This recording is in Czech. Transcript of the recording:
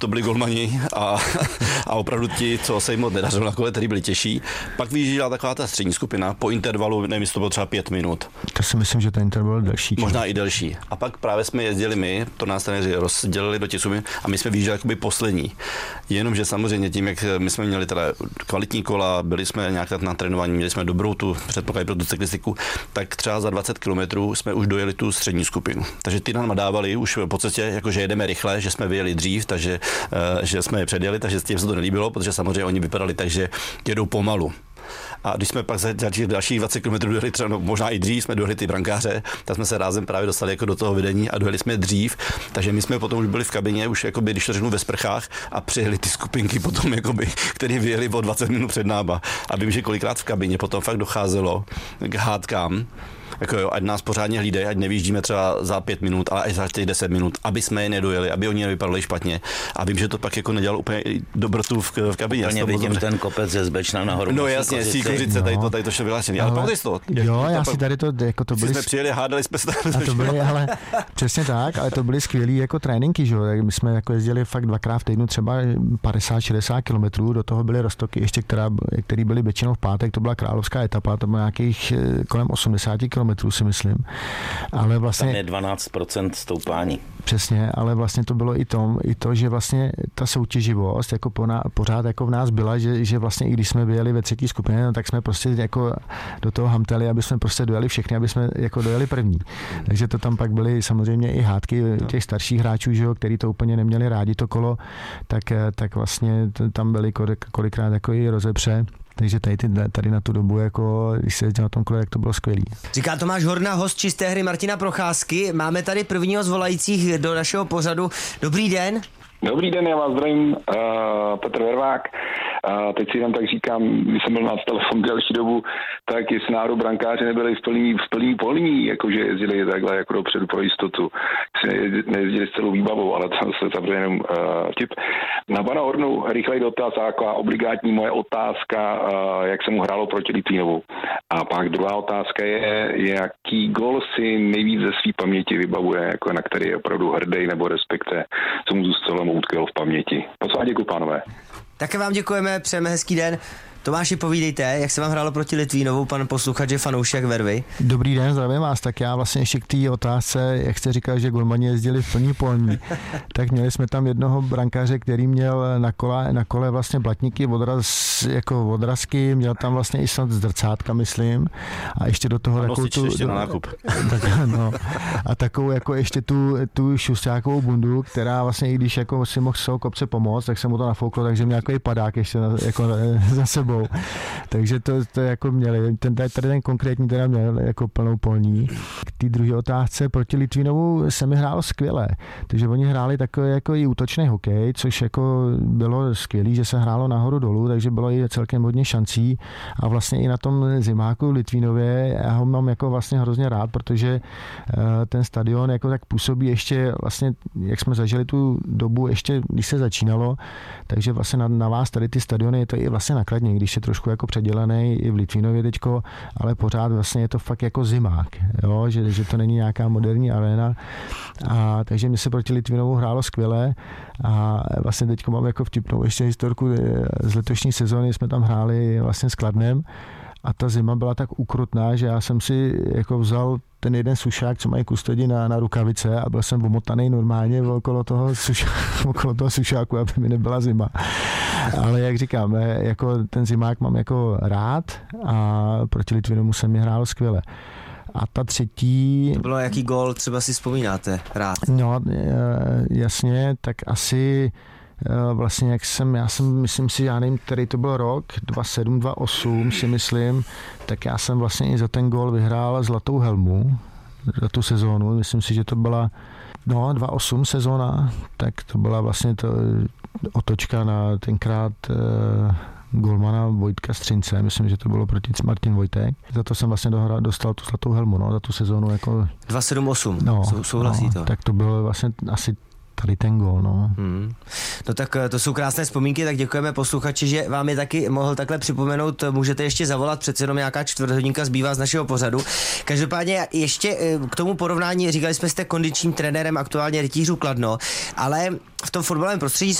to byli golmani a opravdu ti, co se jim moc nedařilo na kole, který byli těžší. Pak vyjížděla taková ta střední skupina po intervalu, nevím, jestli to bylo třeba 5 minut. To si myslím, že ten interval byl delší. Možná i delší. A pak právě jsme jezdili my, to nás trenéři rozdělili do těch skupin a my jsme vyjížděli jakoby poslední. Jenomže samozřejmě tím, jak my jsme měli teda kvalitní kola, byli jsme nějak na trénování, měli jsme dobrou tu předpoklad pro tu cyklistiku, tak třeba za 20 kilometrů jsme už dojeli tu střední skupinu. Takže ty nám dávali už po cestě, jakože jedeme rychle, že jsme vyjeli dřív, takže že jsme je předjeli, takže s tím se to nelíbilo, protože samozřejmě oni vypadali tak, že jedou pomalu. A když jsme pak za dalších 20 km dojeli třeba, no, možná i dřív, jsme dojeli ty brankáře, tak jsme se rázem právě dostali jako do toho vedení a dojeli jsme dřív, takže my jsme potom už byli v kabině, už jakoby, když to řeknu, ve sprchách a přijeli ty skupinky potom, jakoby, který vyjeli o 20 minut před náma. A vím, že kolikrát v kabině potom fakt docházelo k hádkám, jako jo, ať nás pořádně hlídají, ať nevyjíždíme třeba za 5 minut, ale až za těch 10 minut, aby jsme je nedojeli, aby oni nevypadali špatně. A vím, že to pak jako nedělalo úplně dobrotu v kabině. Úplně vidím ten kopec ze Zbečna nahoru. No jasně, Síkořice, tady to šlo vyhlášený. Ale pamatuješ to? Jo, já si tady to, jako to byly... jsme přijeli, hádali jsme se. A to byly, ale přesně tak, ale to byly skvělý jako tréninky, že jo. My jsme jako jezdili fakt 2krát v týdnu třeba 50-60 kilometrů, do toho byly Roztoky ještě, který byly většinou v pátek, to byla královská etapa, to bylo nějakých kolem 80 kilometrů, si myslím. Ale vlastně tam je 12% stoupání. Přesně, ale vlastně to bylo i to, že vlastně ta soutěživost jako pořád jako v nás byla, že vlastně i když jsme vyjeli ve třetí skupině, no, tak jsme prostě jako do toho hamteli, aby jsme prostě dojeli všechny, aby jsme jako dojeli první. Takže to tam pak byly samozřejmě i hádky těch starších hráčů, že jo, který to úplně neměli rádi to kolo, tak vlastně tam byly kolikrát jako i rozepře. Takže tady na tu dobu, jako, když se jezdil na tom kole, jak to bylo skvělý. Říká Tomáš Horna, host Čisté hry Martina Procházky. Máme tady prvního z volajících do našeho pořadu. Dobrý den. Dobrý den, já vás zdravím, Petr Vervák. Teď si jenom tak říkám, když jsem byl na telefon delší dobu, tak jestli náhodou brankáři nebyli v plný polní, jakože jezdili takhle jako dopředu pro jistotu. Nejezdili s celou výbavou, ale to se samozřejmě jenom vtip. Na pana Hornu rychlej dotaz a taková obligátní moje otázka, jak se mu hrálo proti Litvínovu. A pak druhá otázka je, jaký gol si nejvíc ze své paměti vybavuje, jako na který je opravdu hrdý nebo respektuje, co mu zůstalo utkvělo v paměti. Moc vám děkuji, pánové. Také vám děkujeme, přejeme hezký den. Tomáši, povídejte, jak se vám hrálo proti Litvínovu, pan posluchač je fanoušek Vervy. Dobrý den, zdravím vás. Tak já vlastně ještě k té otázce, jak jste říkal, že golmani jezdili v plný polní, tak měli jsme tam jednoho brankáře, který měl na kole vlastně blatníky, odrazky, měl tam vlastně i snad zrcátka, myslím, a ještě do toho takovou tu... na nákup. A takovou jako ještě tu šustákovou bundu, která vlastně, i když jako si mohl z toho kopce pomoct, tak se mu to nafouklo, takže měl jako i padák ještě jako za sebou. Takže to jako měli. Tady ten konkrétní teda měl jako plnou polní. K té druhé otázce proti Litvínovu se mi hrálo skvěle. Takže oni hráli takový jako i útočný hokej, což jako bylo skvělý, že se hrálo nahoru dolů, takže bylo i celkem hodně šancí. A vlastně i na tom zimáku v Litvínově já ho mám jako vlastně hrozně rád, protože ten stadion jako tak působí ještě vlastně, jak jsme zažili tu dobu ještě, když se začínalo, takže vlastně na vás tady ty stadiony je to i vlastně nakladně, když je trošku jako předělaný i v Litvínově teďko, ale pořád vlastně je to fakt jako zimák, jo? Že to není nějaká moderní arena. A takže mi se proti Litvínovu hrálo skvěle a vlastně teďko mám jako vtipnou ještě historku z letošní sezóny, jsme tam hráli vlastně s Kladnem a ta zima byla tak ukrutná, že já jsem si jako vzal ten jeden sušák, co mají kustodi na rukavice a byl jsem omotaný normálně okolo toho sušáku, aby mi nebyla zima. Ale jak říkám, jako ten zimák mám jako rád a proti Litvinovu se mi hrálo skvěle. A ta třetí... To bylo jaký gól, třeba si vzpomínáte rád? No, jasně, tak asi vlastně já jsem, myslím si, já nevím, který to byl rok, 2007, 2008 si myslím, tak já jsem vlastně i za ten gól vyhrál zlatou helmu za tu sezónu. Myslím si, že to byla 2008 sezóna, tak to byla vlastně otočka na tenkrát golmana Vojtka Střince, myslím, že to bylo proti Martin Vojtek. Za to jsem vlastně dostal tu zlatou helmu, za tu sezónu. Jako... 2-7-8, souhlasí to. Tak to bylo vlastně asi tady ten gól, no. No tak to jsou krásné vzpomínky, tak děkujeme posluchači, že vám je taky mohl takhle připomenout. Můžete ještě zavolat, přece jenom nějaká čtvrthodinka zbývá z našeho pořadu. Každopádně ještě k tomu porovnání, říkali jsme, jste kondičním trenérem aktuálně Rytířů Kladno, ale v tom fotbalovém prostředí